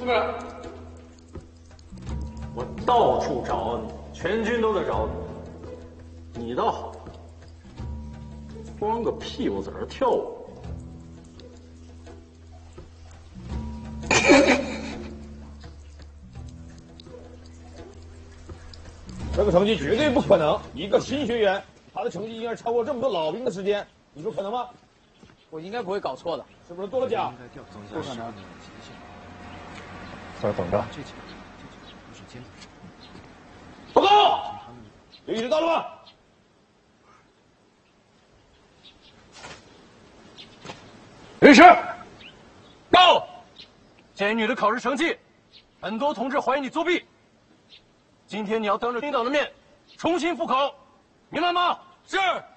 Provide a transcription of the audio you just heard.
是。我到处找你，全军都在找你，你倒好，光个屁股在这跳舞。 这个成绩绝对不可能！一个新学员，他的成绩应该超过这么多老兵的时间，你说可能吗？ 我应该不会搞错的， 是不是多了奖？ 不可能。 在这等着。报告，刘医师到了吗？ 律师，到！鉴于你的考试成绩，很多同志怀疑你作弊。今天你要当着领导的面重新复考，明白吗？是。